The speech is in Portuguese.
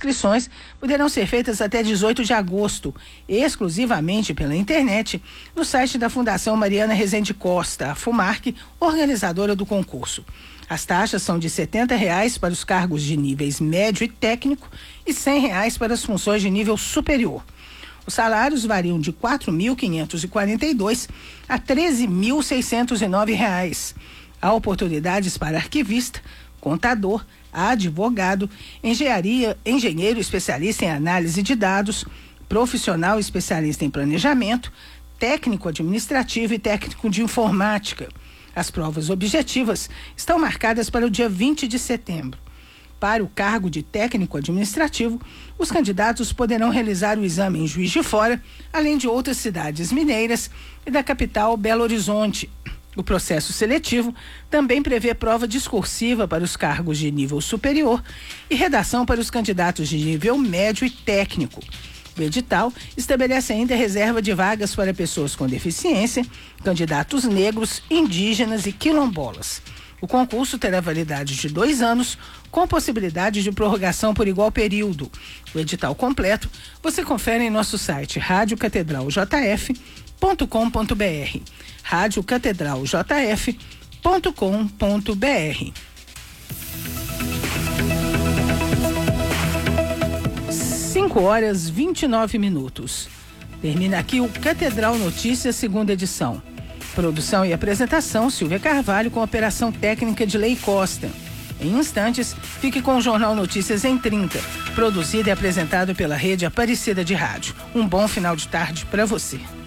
inscrições poderão ser feitas até 18 de agosto, exclusivamente pela internet, no site da Fundação Mariana Rezende Costa, a FUMARC, organizadora do concurso. As taxas são de R$ 70,00 para os cargos de níveis médio e técnico e R$ 100,00 para as funções de nível superior. Os salários variam de R$ 4.542 a R$ 13.609. Há oportunidades para arquivista, contador, advogado, engenheiro especialista em análise de dados, profissional especialista em planejamento, técnico administrativo e técnico de informática. As provas objetivas estão marcadas para o dia 20 de setembro. Para o cargo de técnico administrativo, os candidatos poderão realizar o exame em Juiz de Fora, além de outras cidades mineiras e da capital Belo Horizonte. O processo seletivo também prevê prova discursiva para os cargos de nível superior e redação para os candidatos de nível médio e técnico. O edital estabelece ainda reserva de vagas para pessoas com deficiência, candidatos negros, indígenas e quilombolas. O concurso terá validade de 2 anos, com possibilidade de prorrogação por igual período. O edital completo você confere em nosso site radiocatedraljf.com.br. radiocatedraljf.com.br. 5h29. Termina aqui o Catedral Notícias, segunda edição. Produção e apresentação, Silvia Carvalho, com operação técnica de Lei Costa. Em instantes, fique com o Jornal Notícias em 30, produzido e apresentado pela Rede Aparecida de Rádio. Um bom final de tarde para você.